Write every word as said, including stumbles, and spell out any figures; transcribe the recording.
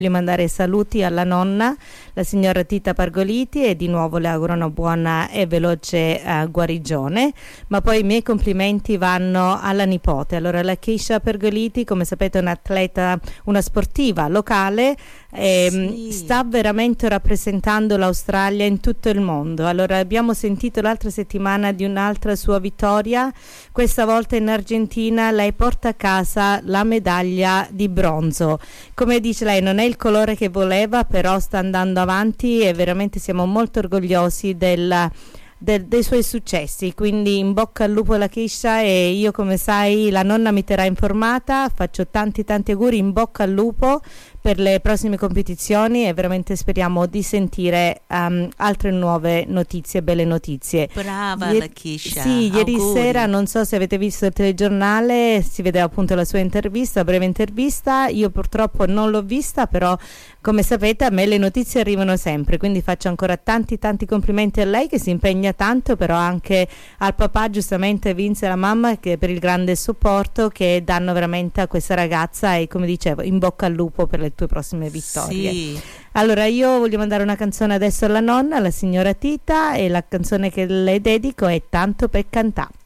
Voglio mandare saluti alla nonna, la signora Tita Pargoliti, e di nuovo le auguro una buona e veloce uh, guarigione, ma poi i miei complimenti vanno alla nipote. Allora, la Keisha Pargoliti, come sapete, è un'atleta, una sportiva locale, e sì. sta veramente rappresentando l'Australia in tutto il mondo. Allora, abbiamo sentito l'altra settimana di un'altra sua vittoria, questa volta in Argentina. Lei porta a casa la medaglia di bronzo. Come dice lei, non è il colore che voleva, però sta andando avanti e veramente siamo molto orgogliosi del, del, dei suoi successi. Quindi in bocca al lupo alla Keisha, e io, come sai, la nonna mi terrà informata. Faccio tanti tanti auguri, in bocca al lupo per le prossime competizioni, e veramente speriamo di sentire um, altre nuove notizie, belle notizie. Brava Ier- la Keisha. Sì, ieri auguri. sera, non so se avete visto il telegiornale, si vedeva appunto la sua intervista, breve intervista. Io purtroppo non l'ho vista, però come sapete a me le notizie arrivano sempre, quindi faccio ancora tanti tanti complimenti a lei, che si impegna tanto, però anche al papà, giustamente Vince e la mamma, che per il grande supporto che danno veramente a questa ragazza, e come dicevo, in bocca al lupo per le tue prossime vittorie. Sì. Allora, io voglio mandare una canzone adesso alla nonna, la signora Tita, e la canzone che le dedico è Tanto per cantà.